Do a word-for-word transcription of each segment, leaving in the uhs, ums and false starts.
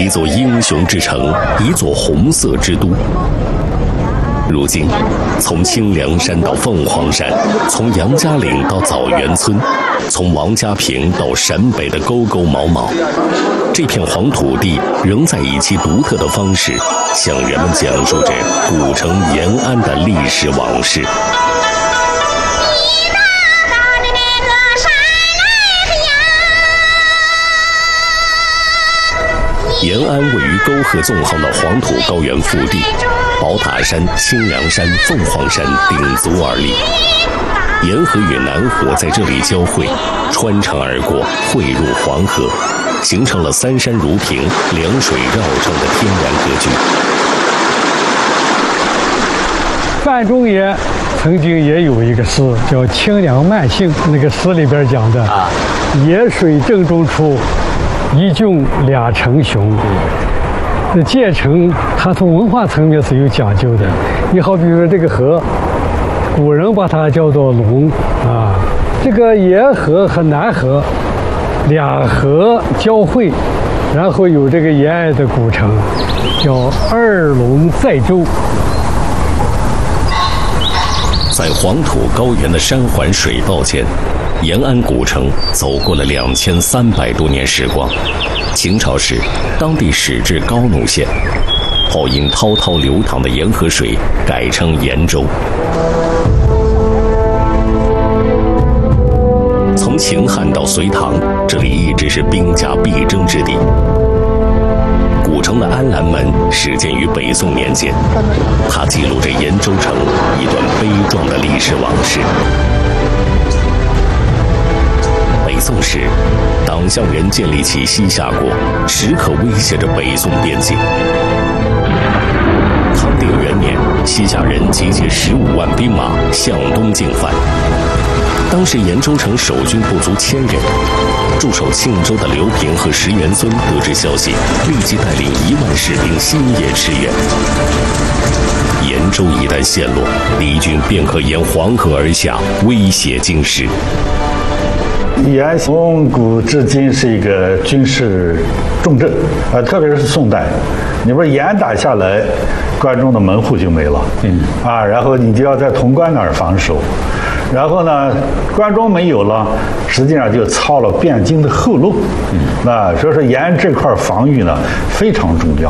一座英雄之城，一座红色之都。如今，从清凉山到凤凰山，从杨家岭到枣园村，从王家坪到陕北的沟沟毛毛，这片黄土地仍在以其独特的方式，向人们讲述着古城延安的历史往事。延安位于沟壑纵横的黄土高原腹地，宝塔山、清凉山、凤凰山鼎足而立，沿河与南河在这里交汇，穿城而过，汇入黄河，形成了三山如平、两水绕城的天然格局。 范仲淹曾经也有一个诗叫《清凉慢性》，那个诗里边讲的啊，野水正中出，一郡俩城雄。这建成它从文化层面是有讲究的。你好比说这个河，古人把它叫做龙啊，这个沿河和南河两河交汇，然后有这个延安的古城，叫二龙载舟。 在黄土高原的山环水道间，延安古城走过了两千三百多年时光。秦朝时，当地始置高奴县，后因滔滔流淌的沿河水改称延州。从秦汉到隋唐，这里一直是兵家必争之地。古城的安澜门始建于北宋年间，它记录着延州城一段悲壮的历史往事。北宋时，党项人建立起西夏国，时刻威胁着北宋边境。康定元年，西夏人集结十五万兵马向东进犯。当时延州城守军不足千人，驻守庆州的刘平和石元孙得知消息，立即带领一万士兵星夜驰援。延州一旦陷落，敌军便可沿黄河而下，威胁京师。 延安从古至今是一个军事重镇，呃，特别是宋代，你不是延安打下来，关中的门户就没了，嗯，啊，然后你就要在潼关那儿防守，然后呢，关中没有了，实际上就操了汴京的后路，嗯，啊，所以说延安这块防御呢非常重要。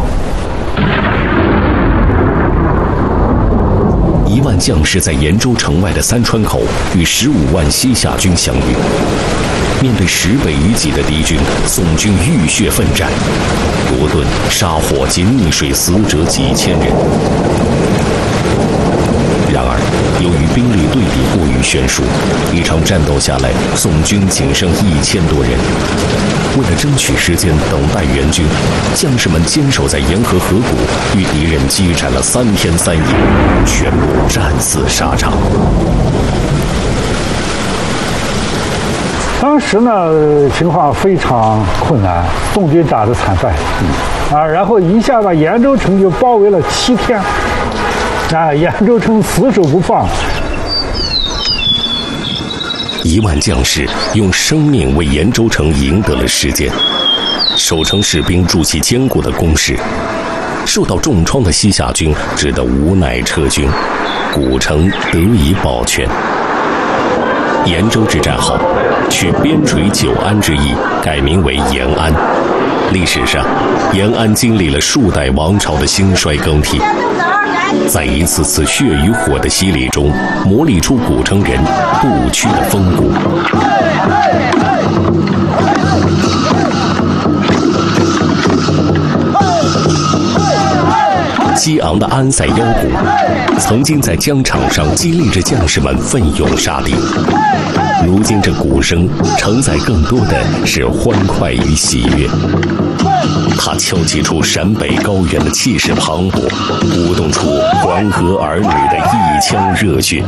一万将士在延州城外的三川口与十五万西夏军相遇。面对十倍于己的敌军，宋军浴血奋战，夺盾、杀火及溺水死者几千人。然而，由于兵力对比过于悬殊，一场战斗下来，宋军仅剩一千多人。为了争取时间等待援军，将士们坚守在沿河河谷，与敌人激战了三天三夜，全部战死沙场。 当时呢，情况非常困难，宋军打得惨败，嗯、啊，然后一下把延州城就包围了七天，啊，延州城死守不放。 一万将士用生命为延州城赢得了时间，守城士兵筑起坚固的工事，受到重创的西夏军只得无奈撤军，古城得以保全。延州之战后，取边陲久安之意，改名为延安。历史上，延安经历了数代王朝的兴衰更替，在一次次血与火的洗礼中，磨砺出古城人不屈的风骨。激昂的安塞腰鼓，曾经在疆场上激励着将士们奋勇杀敌。如今这鼓声承载更多的是欢快与喜悦，它敲击出陕北高原的气势磅礴，鼓动出黄河儿女的一腔热血。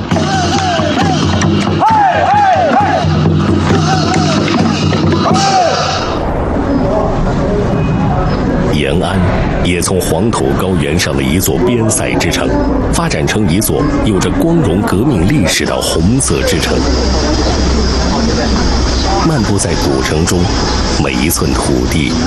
延安也从黄土高原上的一座边塞之城，发展成一座有着光荣革命历史的红色之城。漫步在古城中，每一寸土地